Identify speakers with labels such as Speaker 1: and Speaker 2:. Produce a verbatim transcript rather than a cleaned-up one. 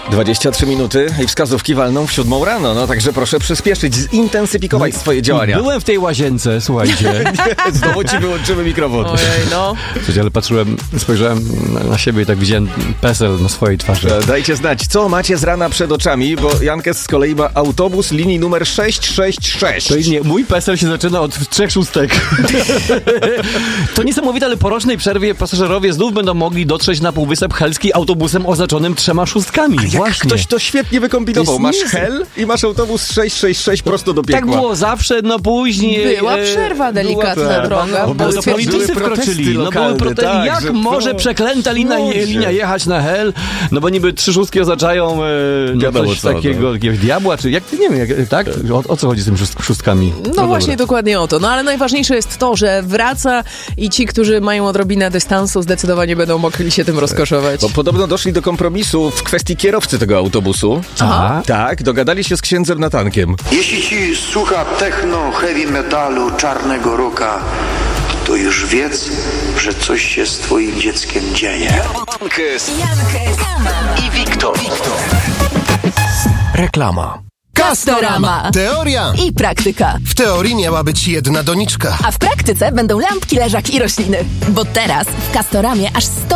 Speaker 1: dwadzieścia trzy minuty i wskazówki walną w siódmą rano, no także proszę przyspieszyć, zintensyfikować swoje działania.
Speaker 2: Byłem w tej łazience, słuchajcie.
Speaker 1: Znowu ci wyłączymy mikrofon.
Speaker 3: Ojej, no.
Speaker 2: Słuchajcie, ale patrzyłem, spojrzałem na siebie i tak widziałem PESEL na swojej twarzy.
Speaker 1: Dajcie znać, co macie z rana przed oczami, bo Jankes z kolei ma autobus linii numer sześć sześć sześć.
Speaker 2: To nie, mój PESEL się zaczyna od trzech szóstek. To niesamowite, ale po rocznej przerwie pasażerowie znów będą mogli dotrzeć na Półwysep Helski autobusem oznaczonym trzema szóstkami.
Speaker 1: Jak
Speaker 2: Właśnie.
Speaker 1: ktoś to świetnie wykombinował.
Speaker 2: To
Speaker 1: Masz
Speaker 2: jest nie-
Speaker 1: Hel i masz autobus sześć sześć sześć prosto do piekła.
Speaker 2: Tak było zawsze, no później...
Speaker 3: Była
Speaker 2: e,
Speaker 3: przerwa delikatna
Speaker 1: była-
Speaker 3: trochę.
Speaker 2: Bo
Speaker 3: Były
Speaker 2: to
Speaker 3: stwierdzili-
Speaker 2: politycy
Speaker 1: były protesty
Speaker 2: wkroczyli. No
Speaker 1: lokalne,
Speaker 2: były prote-
Speaker 1: tak,
Speaker 2: Jak
Speaker 1: że
Speaker 2: może
Speaker 1: to-
Speaker 2: przeklęta linia,
Speaker 1: Ludzie.
Speaker 2: linia jechać na Hel? No bo niby trzy szóstki oznaczają e, no
Speaker 1: Wiadomo
Speaker 2: coś
Speaker 1: co,
Speaker 2: takiego,
Speaker 1: no.
Speaker 2: jakiegoś diabła, czy jak, nie wiem, jak, tak? O, o co chodzi z tymi szóst- szóstkami?
Speaker 3: No właśnie, dokładnie o to. No ale najważniejsze jest to, że wraca i ci, którzy mają odrobinę dystansu, zdecydowanie będą mogli się tym rozkoszować.
Speaker 1: Bo podobno doszli do kompromisu w kwestii kierowcy tego autobusu.
Speaker 2: Aha.
Speaker 1: Tak, dogadali się z księdzem Natankiem.
Speaker 4: Jeśli ci słucha techno, heavy metalu, czarnego rocka, to już wiedz, że coś się z twoim dzieckiem dzieje.
Speaker 5: Jankes i Wiktor.
Speaker 6: Reklama.
Speaker 7: Castorama.
Speaker 6: Teoria.
Speaker 7: I praktyka.
Speaker 6: W teorii miała być jedna doniczka.
Speaker 7: A w praktyce będą lampki, leżak i rośliny. Bo teraz w Castoramie aż sto